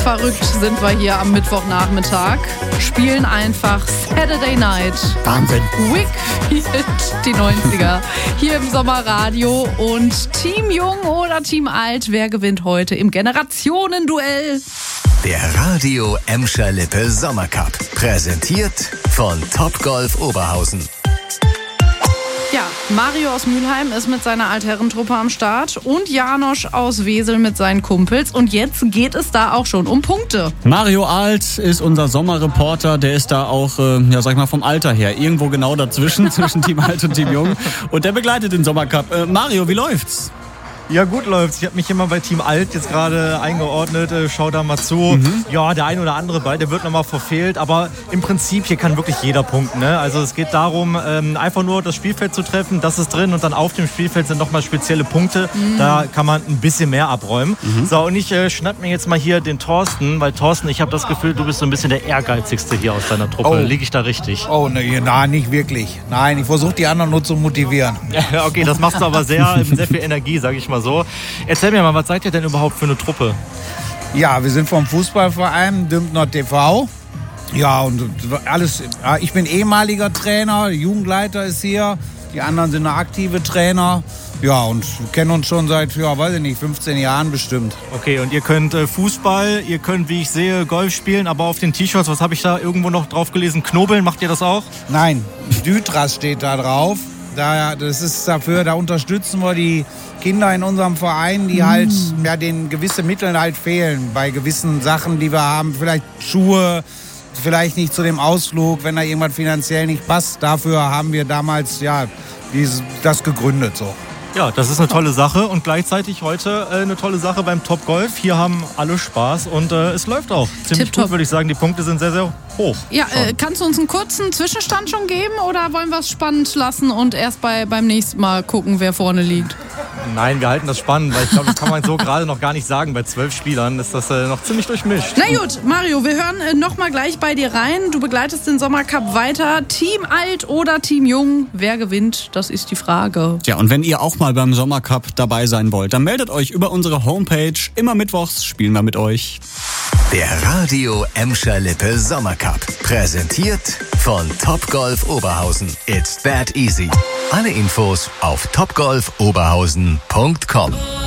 verrückt sind wir hier am Mittwochnachmittag. Spielen einfach Saturday Night. Wahnsinn. Wakefield, die 90er. Hier im Sommerradio. Und Team Jung oder Team Alt, wer gewinnt heute im Generationenduell? Der Radio Emscher Lippe Sommercup. Präsentiert von Topgolf Oberhausen. Ja, Mario aus Mülheim ist mit seiner Altherrentruppe am Start und Janosch aus Wesel mit seinen Kumpels. Und jetzt geht es da auch schon um Punkte. Mario Alt ist unser Sommerreporter, der ist da auch, sag ich mal, vom Alter her irgendwo genau dazwischen, zwischen Team Alt und Team Jung. Und der begleitet den Sommercup. Mario, wie läuft's? Ja, gut läuft's. Ich habe mich immer bei Team Alt jetzt gerade eingeordnet. Schau da mal zu. Ja, der ein oder andere Ball, der wird nochmal verfehlt. Aber im Prinzip, hier kann wirklich jeder punkten. Ne? Also es geht darum, einfach nur das Spielfeld zu treffen. Das ist drin. Und dann auf dem Spielfeld sind nochmal spezielle Punkte. Da kann man ein bisschen mehr abräumen. So, und ich schnapp mir jetzt mal hier den Thorsten. Weil Thorsten, ich habe das Gefühl, du bist so ein bisschen der Ehrgeizigste hier aus deiner Truppe. Liege ich da richtig? Oh, nein, nicht wirklich. Nein, ich versuche die anderen nur zu motivieren. Ja, okay, das machst du aber sehr viel Energie, sage ich mal so. Erzähl mir mal, was seid ihr denn überhaupt für eine Truppe? Ja, wir sind vom Fußballverein Dümpner TV. Ja, und alles. Ich bin ehemaliger Trainer, Jugendleiter ist hier. Die anderen sind aktive Trainer. Ja, und wir kennen uns schon seit, 15 Jahren bestimmt. Okay, und ihr könnt Fußball, ihr könnt, wie ich sehe, Golf spielen, aber auf den T-Shirts, was habe ich da irgendwo noch drauf gelesen? Knobeln, macht ihr das auch? Nein, Dütras steht da drauf. Das ist dafür, da unterstützen wir die Kinder in unserem Verein, die halt, denen gewisse Mittel halt fehlen bei gewissen Sachen, die wir haben. Vielleicht Schuhe, vielleicht nicht zu dem Ausflug, wenn da irgendwas finanziell nicht passt. Dafür haben wir damals, das gegründet so. Ja, das ist eine tolle Sache und gleichzeitig heute eine tolle Sache beim Topgolf. Hier haben alle Spaß und es läuft auch ziemlich gut, würde ich sagen. Die Punkte sind sehr, sehr hoch. Ja, kannst du uns einen kurzen Zwischenstand schon geben oder wollen wir es spannend lassen und erst beim nächsten Mal gucken, wer vorne liegt? Nein, wir halten das spannend, weil ich glaube, das kann man so gerade noch gar nicht sagen. Bei 12 Spielern ist das noch ziemlich durchmischt. Na gut, Mario, wir hören noch mal gleich bei dir rein. Du begleitest den Sommercup weiter. Team Alt oder Team Jung? Wer gewinnt? Das ist die Frage. Ja, und wenn ihr auch mal beim Sommercup dabei sein wollt, dann meldet euch über unsere Homepage. Immer mittwochs spielen wir mit euch. Der Radio Emscher Lippe Sommercup. Präsentiert von Topgolf Oberhausen. It's that easy. Alle Infos auf topgolfoberhausen.com.